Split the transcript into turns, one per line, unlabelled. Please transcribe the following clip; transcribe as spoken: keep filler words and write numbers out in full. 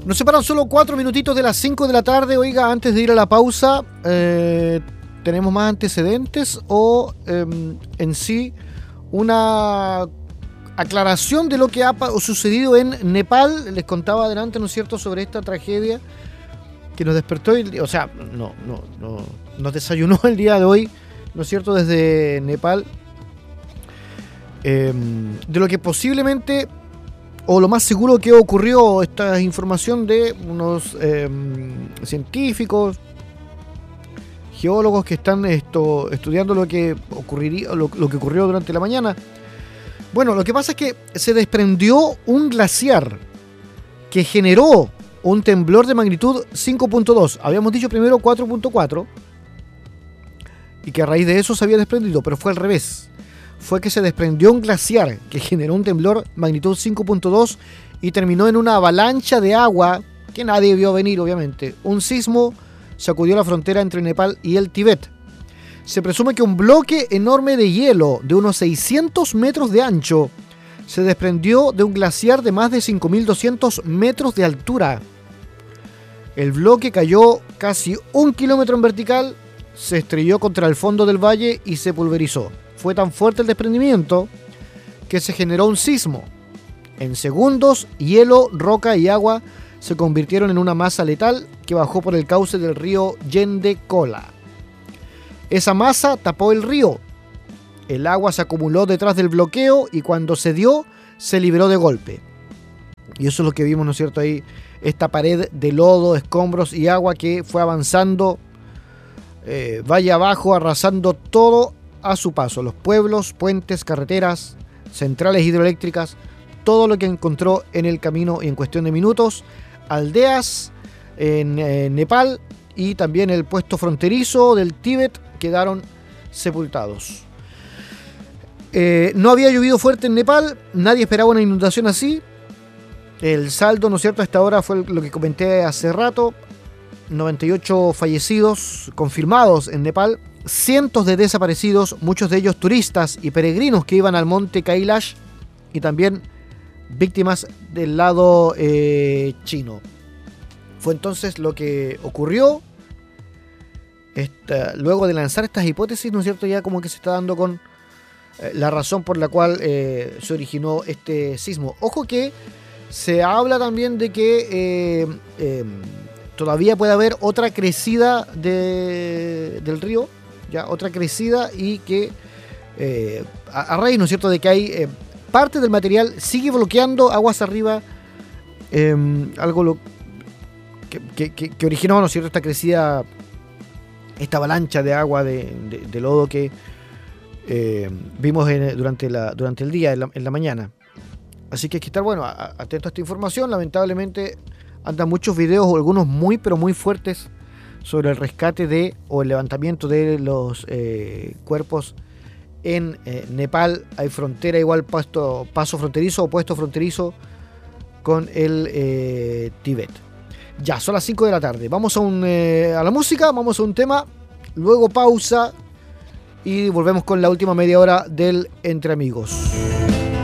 Nos separan solo cuatro minutitos de las cinco de la tarde. Oiga, antes de ir a la pausa, eh, ¿tenemos más antecedentes o eh, en sí una aclaración de lo que ha sucedido en Nepal? Les contaba adelante, ¿no es cierto?, sobre esta tragedia que nos despertó, y, o sea, no, no, no, nos desayunó el día de hoy, ¿no es cierto?, desde Nepal, eh, de lo que posiblemente, o lo más seguro que ocurrió, esta información de unos eh, científicos, geólogos que están esto, estudiando lo que ocurriría, lo, lo que ocurrió durante la mañana. Bueno, lo que pasa es que se desprendió un glaciar que generó un temblor de magnitud cinco punto dos. Habíamos dicho primero cuatro punto cuatro y que a raíz de eso se había desprendido, pero fue al revés. Fue que se desprendió un glaciar que generó un temblor magnitud cinco punto dos y terminó en una avalancha de agua que nadie vio venir, obviamente. Un sismo sacudió la frontera entre Nepal y el Tíbet. Se presume que un bloque enorme de hielo de unos seiscientos metros de ancho se desprendió de un glaciar de más de cinco mil doscientos metros de altura. El bloque cayó casi un kilómetro en vertical, se estrelló contra el fondo del valle y se pulverizó. Fue tan fuerte el desprendimiento que se generó un sismo. En segundos, hielo, roca y agua se convirtieron en una masa letal que bajó por el cauce del río Yendekola. Esa masa tapó el río. El agua se acumuló detrás del bloqueo y cuando se dio, se liberó de golpe. Y eso es lo que vimos, ¿no es cierto? Ahí, esta pared de lodo, escombros y agua que fue avanzando eh, valle abajo, arrasando todo a su paso. Los pueblos, puentes, carreteras, centrales hidroeléctricas, todo lo que encontró en el camino y en cuestión de minutos. Aldeas en eh, Nepal y también el puesto fronterizo del Tíbet quedaron sepultados. Eh, no había llovido fuerte en Nepal, nadie esperaba una inundación así. El saldo, ¿no es cierto?, hasta ahora fue lo que comenté hace rato: noventa y ocho fallecidos confirmados en Nepal, cientos de desaparecidos, muchos de ellos turistas y peregrinos que iban al monte Kailash, y también víctimas del lado eh, chino. Fue entonces lo que ocurrió. Esta, luego de lanzar estas hipótesis, ¿no es cierto?, ya como que se está dando con eh, la razón por la cual eh, se originó este sismo. Ojo que se habla también de que eh, eh, todavía puede haber otra crecida de, del río, ya otra crecida, y que eh, a, a raíz, ¿no es cierto?, de que hay eh, parte del material sigue bloqueando aguas arriba, eh, algo lo, que, que, que, que originó, ¿no es cierto?, esta crecida, esta avalancha de agua, de, de, de lodo que eh, vimos en, durante, la, durante el día, en la, en la mañana. Así que hay que estar, bueno, atento a esta información. Lamentablemente andan muchos videos, algunos muy pero muy fuertes, sobre el rescate de o el levantamiento de los eh, cuerpos en eh, Nepal. Hay frontera igual, pasto, paso fronterizo o puesto fronterizo con el eh, Tíbet. Ya, son las cinco de la tarde. Vamos a, un, eh, a la música, vamos a un tema, luego pausa y volvemos con la última media hora del Entre Amigos.